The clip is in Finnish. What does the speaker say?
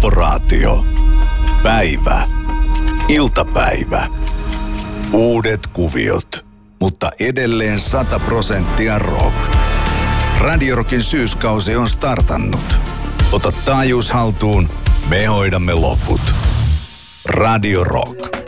Korporaatio. Päivä. Iltapäivä. Uudet kuviot, mutta edelleen 100% rock. Radio Rockin syyskausi on startannut. Ota taajuus haltuun, me hoidamme loput. Radio Rock.